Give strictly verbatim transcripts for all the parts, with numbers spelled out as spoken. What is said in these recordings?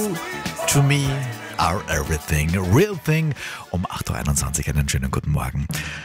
To me are everything, real thing. Um acht Uhr einundzwanzig einen schönen guten Morgen.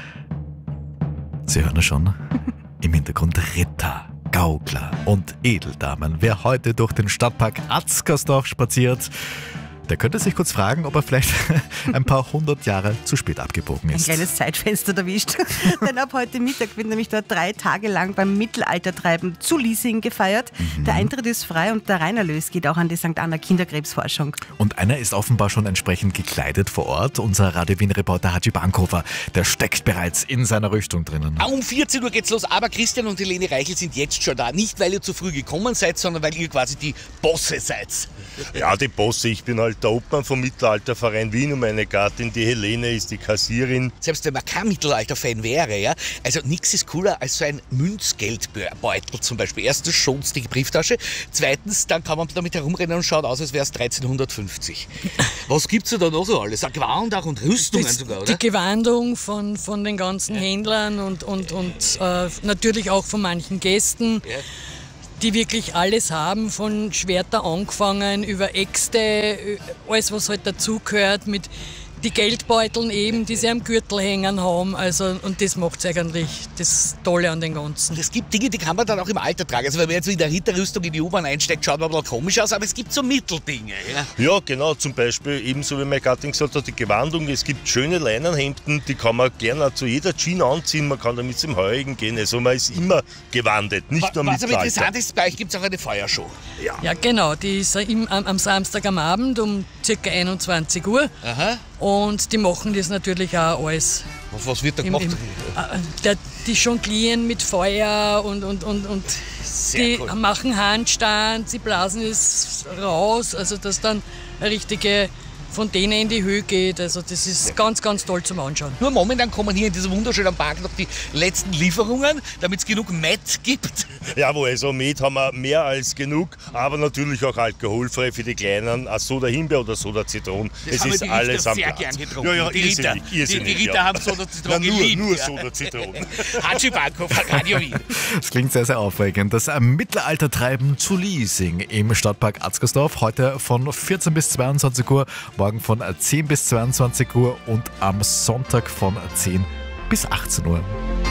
Sie hören es schon, im Hintergrund Ritter, Gaukler und Edeldamen. Wer heute durch den Stadtpark Atzgersdorf spaziert, der könnte sich kurz fragen, ob er vielleicht ein paar hundert Jahre zu spät abgebogen ist. Ein kleines Zeitfenster erwischt. Denn ab heute Mittag wird nämlich dort drei Tage lang beim Mittelaltertreiben zu Liesing gefeiert. Mhm. Der Eintritt ist frei und der Reinerlös geht auch an die Sankt Anna Kinderkrebsforschung. Und einer ist offenbar schon entsprechend gekleidet vor Ort. Unser Radio Wien-Reporter Haji Bankhofer, der steckt bereits in seiner Rüstung drinnen. Um vierzehn Uhr geht's los, aber Christian und Helene Reichel sind jetzt schon da. Nicht, weil ihr zu früh gekommen seid, sondern weil ihr quasi die Bosse seid. Ja, die Bosse. Ich bin halt der Obmann vom Mittelalterverein Wien und meine Gattin, die Helene, ist die Kassierin. Selbst wenn man kein Mittelalter-Fan wäre, ja, also nichts ist cooler als so ein Münzgeldbeutel zum Beispiel. Erstens schonst die Brieftasche, zweitens, dann kann man damit herumrennen und schaut aus, als wäre es dreizehnhundertfünfzig. Was gibt's da noch so alles? Ein Gewand auch und Rüstungen das, sogar, oder? Die Gewandung von, von den ganzen ja. Händlern und, und, und äh, natürlich auch von manchen Gästen. Ja. Die wirklich alles haben, von Schwerter angefangen, über Äxte, alles was halt dazugehört, mit die Geldbeuteln eben, die sie am Gürtel hängen haben. Also, und das macht es eigentlich das Tolle an den Ganzen. Es gibt Dinge, die kann man dann auch im Alter tragen. Also wenn man jetzt in der Ritterrüstung in die U-Bahn einsteigt, schaut man ein bisschen komisch aus, aber es gibt so Mitteldinge. Ja, ja genau, zum Beispiel ebenso wie meine Gattin gesagt hat, die Gewandung. Es gibt schöne Leinenhemden, die kann man gerne zu jeder Jeans anziehen, man kann damit zum Heurigen gehen. Also man ist immer gewandet, nicht nur Was mit aber interessant ist, bei euch gibt es auch eine Feuershow. Ja, ja genau, die ist am, am Samstag am Abend um ca. einundzwanzig Uhr. Aha. Und die machen das natürlich auch alles. Was, was wird da gemacht? Im, im, äh, die jonglieren mit Feuer und, und, und, und die cool. machen Handstand, sie blasen es raus, also dass dann eine richtige Fontäne in die Höhe geht. Also das ist ja. ganz, ganz toll zum Anschauen. Nur momentan kommen hier in diesem wunderschönen Park noch die letzten Lieferungen, damit es genug Met gibt. Jawohl, also Met haben wir mehr als genug, aber natürlich auch alkoholfrei für die Kleinen, Soda Himbeer oder Soda Zitron. Das es haben ist die alles Ritter am sehr Platz. gern getrunken. Ja, ja, die Ritter, irrsinnig, irrsinnig, die, die Ritter ja. haben Soda Zitron Na, nur, geliebt. nur ja. Soda Zitron. Haji Bankhofer, Radio Wien. Das klingt sehr, sehr aufregend. Das Mittelaltertreiben zu Liesing im Stadtpark Atzgersdorf. Heute von vierzehn bis zweiundzwanzig Uhr, morgen von zehn bis zweiundzwanzig Uhr und am Sonntag von zehn bis achtzehn Uhr.